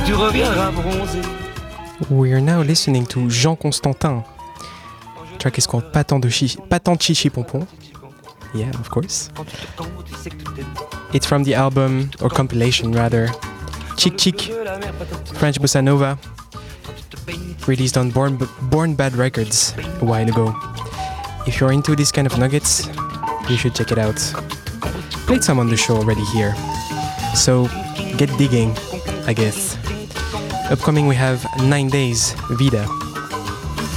tu reviendras bronzer. We are now listening to Jean Constantin. The track is called Pas tant de chichi pompon. Yeah, of course. It's from the album, or compilation rather, Chic Chic, French Bossa Nova, released on Born Bad Records a while ago. If you're into these kind of nuggets, you should check it out. Played some on the show already here, so get digging, I guess. Upcoming we have 9 Days, Vida.